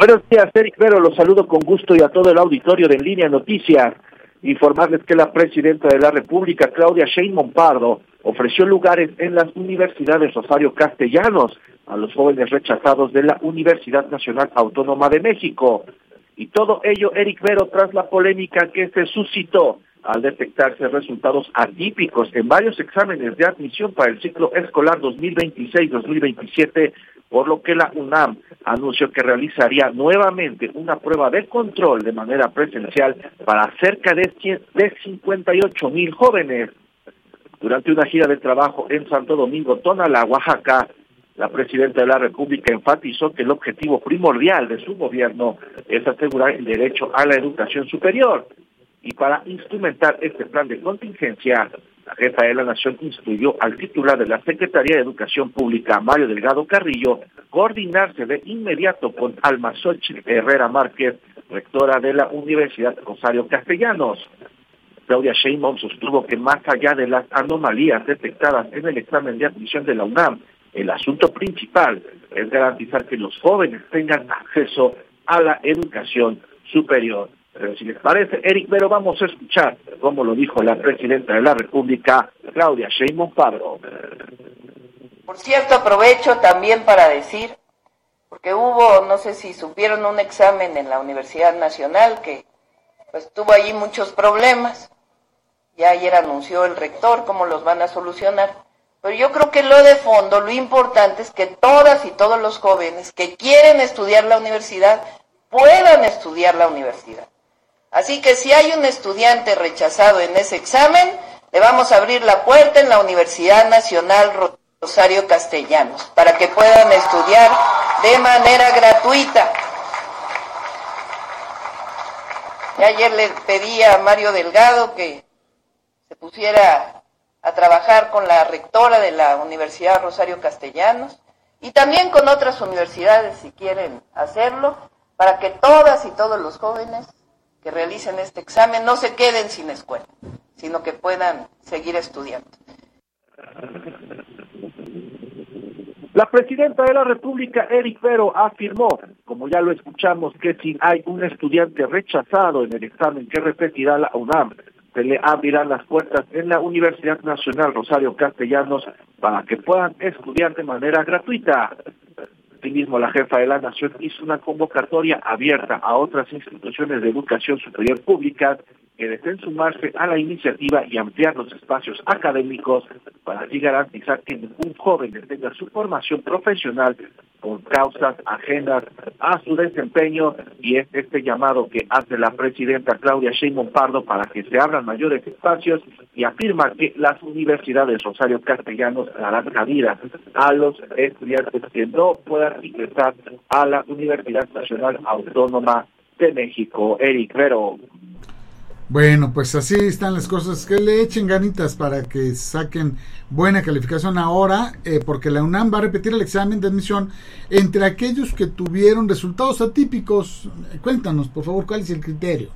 Buenos días, Eric Vero, los saludo con gusto y a todo el auditorio de En Línea Noticias. Informarles que la presidenta de la República, Claudia Sheinbaum Pardo, ofreció lugares en las universidades Rosario Castellanos a los jóvenes rechazados de la Universidad Nacional Autónoma de México. Y todo ello, Eric Vero, tras la polémica que se suscitó al detectarse resultados atípicos en varios exámenes de admisión para el ciclo escolar 2026-2027, por lo que la UNAM anunció que realizaría nuevamente una prueba de control de manera presencial para cerca de 58,000 jóvenes. Durante una gira de trabajo en Santo Domingo, Tonalá, Oaxaca, la presidenta de la República enfatizó que el objetivo primordial de su gobierno es asegurar el derecho a la educación superior. Y para instrumentar este plan de contingencia, la jefa de la Nación instruyó al titular de la Secretaría de Educación Pública, Mario Delgado Carrillo, coordinarse de inmediato con Alma Xochitl Herrera Márquez, rectora de la Universidad Rosario Castellanos. Claudia Sheinbaum sostuvo que más allá de las anomalías detectadas en el examen de admisión de la UNAM, el asunto principal es garantizar que los jóvenes tengan acceso a la educación superior. Pero si les parece, Eric Vero, vamos a escuchar cómo lo dijo la presidenta de la República, Claudia Sheinbaum Pardo. Por cierto, aprovecho también para decir, porque hubo, no sé si supieron, un examen en la Universidad Nacional que pues tuvo allí muchos problemas. Ya ayer anunció el rector cómo los van a solucionar. Pero yo creo que lo de fondo, lo importante es que todas y todos los jóvenes que quieren estudiar la universidad puedan estudiar la universidad. Así que si hay un estudiante rechazado en ese examen, le vamos a abrir la puerta en la Universidad Nacional Rosario Castellanos para que puedan estudiar de manera gratuita. Y ayer le pedí a Mario Delgado que se pusiera a trabajar con la rectora de la Universidad Rosario Castellanos y también con otras universidades si quieren hacerlo, para que todas y todos los jóvenes que realicen este examen no se queden sin escuela, sino que puedan seguir estudiando. La presidenta de la República, Eric Vero, afirmó, como ya lo escuchamos, que si hay un estudiante rechazado en el examen que repetirá la UNAM, se le abrirán las puertas en la Universidad Nacional Rosario Castellanos para que puedan estudiar de manera gratuita. Asimismo, la jefa de la Nación hizo una convocatoria abierta a otras instituciones de educación superior públicas que deseen sumarse a la iniciativa y ampliar los espacios académicos para así garantizar que ningún joven tenga su formación profesional por causas ajenas a su desempeño, y es este llamado que hace la presidenta Claudia Sheinbaum Pardo para que se abran mayores espacios, y afirma que las universidades Rosario Castellanos darán cabida a los estudiantes que no puedan ingresar a la Universidad Nacional Autónoma de México. Eric Vero. Bueno, pues así están las cosas, que le echen ganitas para que saquen buena calificación ahora, porque la UNAM va a repetir el examen de admisión entre aquellos que tuvieron resultados atípicos. Cuéntanos, por favor, ¿cuál es el criterio?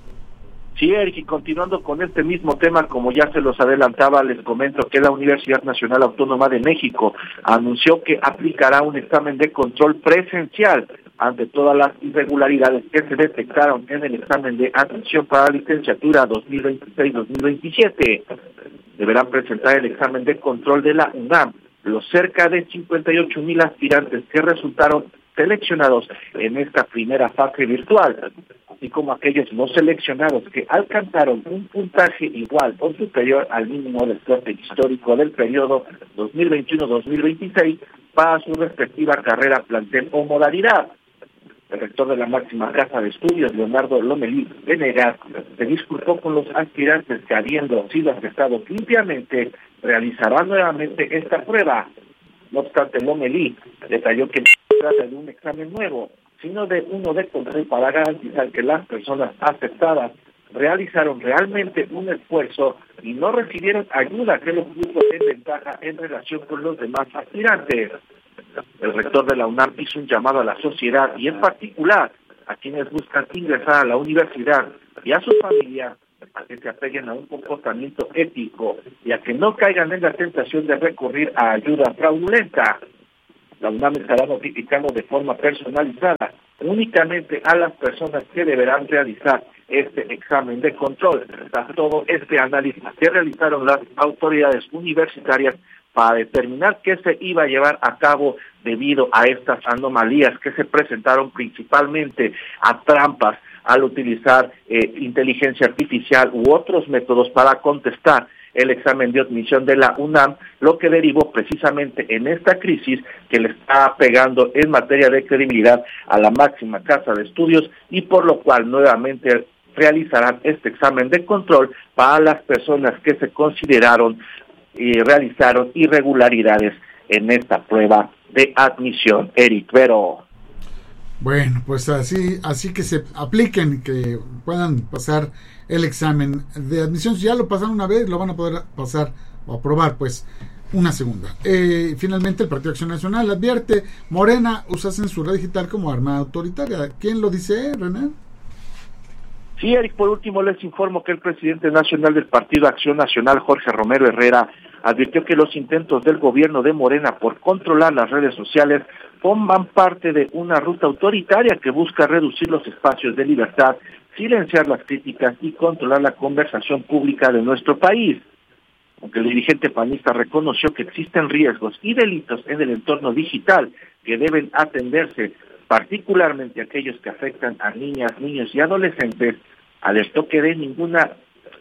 Sí, Eric, y continuando con este mismo tema, como ya se los adelantaba, les comento que la Universidad Nacional Autónoma de México anunció que aplicará un examen de control presencial ante todas las irregularidades que se detectaron en el examen de admisión para la licenciatura 2026-2027. Deberán presentar el examen de control de la UNAM los cerca de 58,000 aspirantes que resultaron seleccionados en esta primera fase virtual, así como aquellos no seleccionados que alcanzaron un puntaje igual o superior al mínimo del corte histórico del periodo 2021-2026 para su respectiva carrera, plantel o modalidad. El rector de la máxima casa de estudios, Leonardo Lomelí Venegas, se disculpó con los aspirantes que, habiendo sido afectados limpiamente, realizarán nuevamente esta prueba. No obstante, Lomelí detalló que no se trata de un examen nuevo, sino de uno de control para garantizar que las personas afectadas realizaron realmente un esfuerzo y no recibieron ayuda que los puso en ventaja en relación con los demás aspirantes. El rector de la UNAM hizo un llamado a la sociedad y en particular a quienes buscan ingresar a la universidad y a sus familias a que se apeguen a un comportamiento ético y a que no caigan en la tentación de recurrir a ayuda fraudulenta. La UNAM estará notificando de forma personalizada únicamente a las personas que deberán realizar este examen de control. Tras todo este análisis que realizaron las autoridades universitarias para determinar qué se iba a llevar a cabo debido a estas anomalías que se presentaron principalmente a trampas al utilizar inteligencia artificial u otros métodos para contestar el examen de admisión de la UNAM, lo que derivó precisamente en esta crisis que le está pegando en materia de credibilidad a la máxima casa de estudios y por lo cual nuevamente realizarán este examen de control para las personas que se consideraron y realizaron irregularidades en esta prueba de admisión. Eric Vero. Bueno, pues así que se apliquen, que puedan pasar el examen de admisión. Si ya lo pasaron una vez, lo van a poder pasar o aprobar, pues, una segunda. Finalmente, el Partido Acción Nacional advierte: Morena usa censura digital como arma autoritaria. ¿Quién lo dice, René? Sí, Eric, por último les informo que el presidente nacional del Partido Acción Nacional, Jorge Romero Herrera, advirtió que los intentos del gobierno de Morena por controlar las redes sociales forman parte de una ruta autoritaria que busca reducir los espacios de libertad, silenciar las críticas y controlar la conversación pública de nuestro país. Aunque el dirigente panista reconoció que existen riesgos y delitos en el entorno digital que deben atenderse, particularmente aquellos que afectan a niñas, niños y adolescentes, alertó que ninguna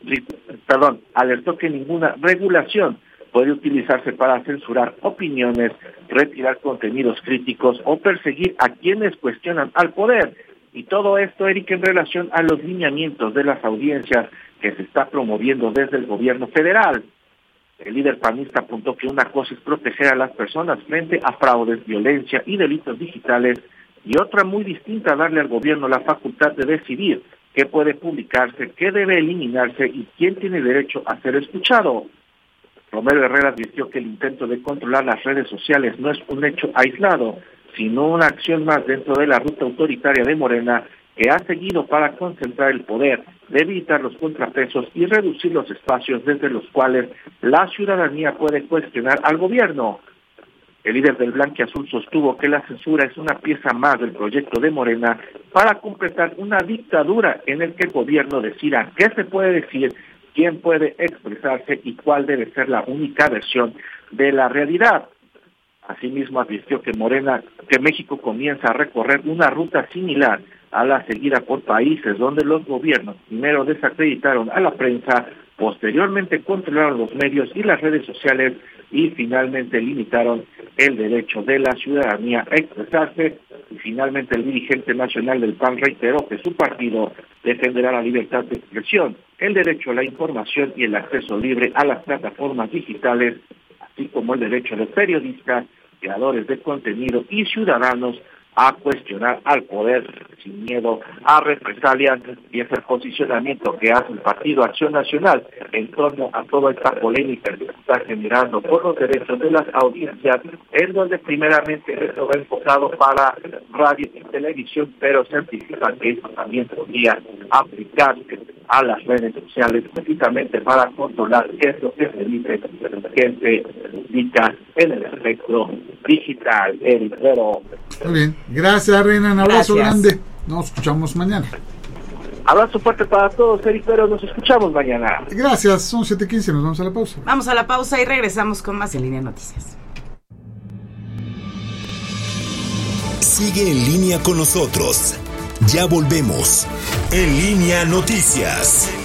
regulación puede utilizarse para censurar opiniones, retirar contenidos críticos o perseguir a quienes cuestionan al poder. Y todo esto, Eric, en relación a los lineamientos de las audiencias que se está promoviendo desde el gobierno federal. El líder panista apuntó que una cosa es proteger a las personas frente a fraudes, violencia y delitos digitales, y otra muy distinta, darle al gobierno la facultad de decidir qué puede publicarse, qué debe eliminarse y quién tiene derecho a ser escuchado. Romero Herrera advirtió que el intento de controlar las redes sociales no es un hecho aislado, sino una acción más dentro de la ruta autoritaria de Morena que ha seguido para concentrar el poder, debilitar los contrapesos y reducir los espacios desde los cuales la ciudadanía puede cuestionar al gobierno. El líder del Blanquiazul sostuvo que la censura es una pieza más del proyecto de Morena para completar una dictadura en el que el gobierno decida qué se puede decir, quién puede expresarse y cuál debe ser la única versión de la realidad. Asimismo, advirtió que México comienza a recorrer una ruta similar a la seguida por países donde los gobiernos primero desacreditaron a la prensa, posteriormente controlaron los medios y las redes sociales y finalmente limitaron el derecho de la ciudadanía a expresarse. Y finalmente el dirigente nacional del PAN reiteró que su partido defenderá la libertad de expresión, el derecho a la información y el acceso libre a las plataformas digitales, así como el derecho de periodistas, creadores de contenido y ciudadanos a cuestionar al poder sin miedo a represalias, y es el posicionamiento que hace el Partido Acción Nacional en torno a toda esta polémica que se está generando por los derechos de las audiencias, en donde primeramente esto va enfocado para radio y televisión, pero se anticipa que esto también podría aplicarse a las redes sociales precisamente para controlar qué es lo que se dice, que se publica en el espectro digital. Eric, pero... Muy bien, gracias Reina, un abrazo grande, nos escuchamos mañana. Abrazo fuerte para todos, Eric, pero nos escuchamos mañana. Gracias, son 7:15, nos vamos a la pausa. Vamos a la pausa y regresamos con más En Línea Noticias. Sigue en línea con nosotros. Ya volvemos. En Línea Noticias.